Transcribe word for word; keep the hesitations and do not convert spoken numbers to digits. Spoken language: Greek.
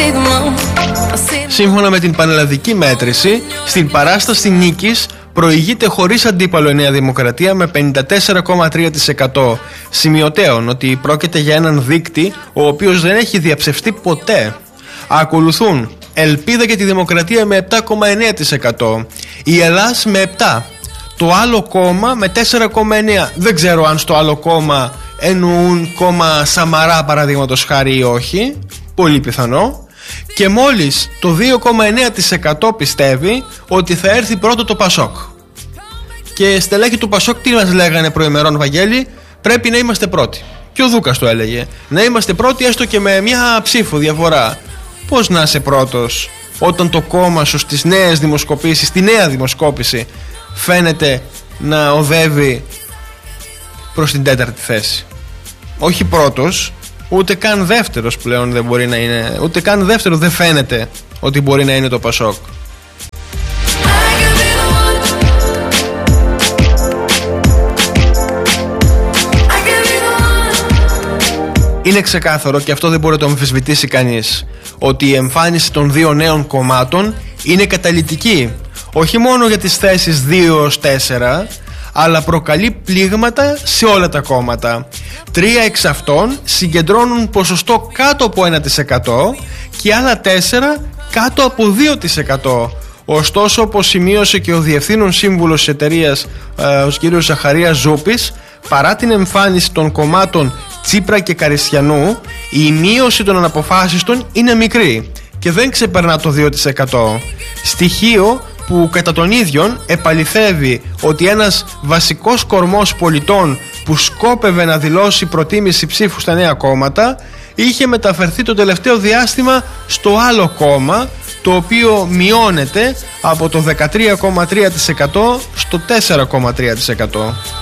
Σύμφωνα με την πανελλαδική μέτρηση, στην παράσταση νίκης προηγείται χωρίς αντίπαλο η Νέα Δημοκρατία με πενήντα τέσσερα κόμμα τρία τοις εκατό. Σημειωτέων ότι πρόκειται για έναν δείκτη ο οποίος δεν έχει διαψευστεί ποτέ. Ακολουθούν Ελπίδα και τη Δημοκρατία με επτά κόμμα εννέα τοις εκατό, η Ελλάς με επτά τοις εκατό, το άλλο κόμμα με τέσσερα κόμμα εννέα τοις εκατό. Δεν ξέρω αν στο άλλο κόμμα εννοούν κόμμα Σαμαρά παραδείγματος χάρη ή όχι, πολύ πιθανό. Και μόλις το δύο κόμμα εννέα τοις εκατό πιστεύει ότι θα έρθει πρώτο το Πασόκ. Και στελέχη του Πασόκ τι μας λέγανε προημερών, Βαγγέλη? Πρέπει να είμαστε πρώτοι. Και ο Δούκας το έλεγε. Να είμαστε πρώτοι έστω και με μια ψήφο διαφορά. Πώς να είσαι πρώτος όταν το κόμμα σου στις νέες δημοσκοπήσεις, στη νέα δημοσκόπηση, φαίνεται να οδεύει προς την τέταρτη θέση? Όχι πρώτος, ούτε καν δεύτερος πλέον δεν μπορεί να είναι. Ούτε καν δεύτερο δεν φαίνεται ότι μπορεί να είναι το Πασόκ. Είναι ξεκάθαρο, και αυτό δεν μπορεί να το αμφισβητήσει κανείς, ότι η εμφάνιση των δύο νέων κομμάτων είναι καταλυτική. Όχι μόνο για τις θέσεις δύο έως τέσσερα, αλλά προκαλεί πλήγματα σε όλα τα κόμματα. Τρία εξ αυτών συγκεντρώνουν ποσοστό κάτω από ένα τοις εκατό και άλλα τέσσερα κάτω από δύο τοις εκατό. Ωστόσο, όπως σημείωσε και ο διευθύνων σύμβουλος της εταιρείας, ο κ. Ζαχαρίας Ζούπης, παρά την εμφάνιση των κομμάτων Τσίπρα και Καριστιανού, η μείωση των αναποφάσιστων είναι μικρή και δεν ξεπερνά το δύο τοις εκατό. Στοιχείο που κατά τον ίδιον επαληθεύει ότι ένας βασικός κορμός πολιτών που σκόπευε να δηλώσει προτίμηση ψήφου στα νέα κόμματα είχε μεταφερθεί το τελευταίο διάστημα στο άλλο κόμμα, το οποίο μειώνεται από το δεκατρία κόμμα τρία τοις εκατό στο τέσσερα κόμμα τρία τοις εκατό.